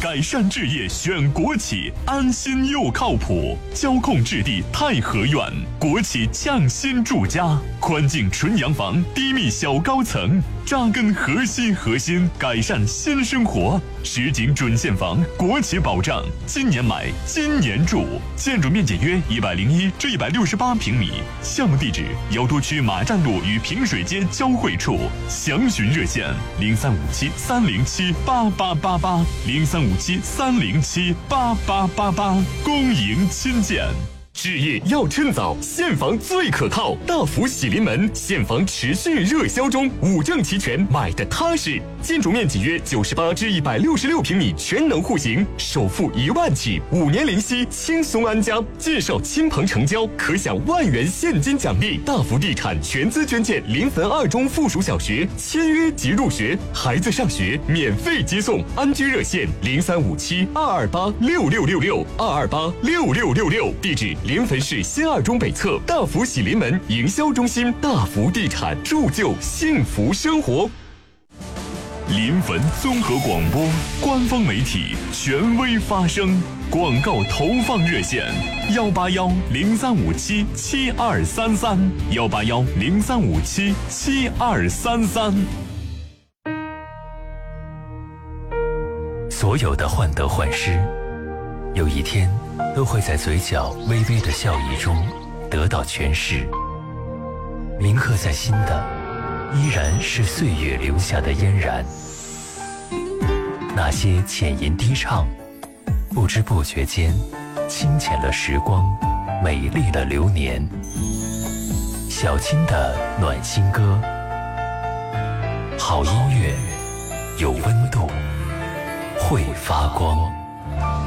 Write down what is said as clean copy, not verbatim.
改善置业选国企，安心又靠谱。交控置地太和苑，国企匠心住家，宽净纯洋房，低密小高层，扎根核心，改善新生活。实景准现房，国企保障，今年买，今年住。建筑面积约101至168平米。项目地址：瑶都区马站路与平水街交汇处。详询热线：0357-307-8888，0357-307-8888。恭迎亲见。置业要趁早，现房最可靠。大福喜临门，现房持续热销中，5证齐全，买的踏实。建筑面积约98至166平米，全能户型，首付1万起，5年零息，轻松安家。介绍亲朋成交，可享1万元现金奖励。大福地产全资捐建临汾2中附属小学，签约即入学，孩子上学免费接送。安居热线：0357-228-6666，228-6666。地址：临汾市新2中北侧大福喜临门营销中心。大福地产，铸就幸福生活。临汾综合广播官方媒体，权威发声。广告投放热线：181-0357-7233，181-0357-7233。 所有的患得患失，有一天都会在嘴角微微的笑意中得到诠释。铭刻在心的，依然是岁月留下的嫣然。那些浅吟低唱，不知不觉间清浅了时光，美丽了流年。小青的暖心歌，好音乐，有温度，会发光。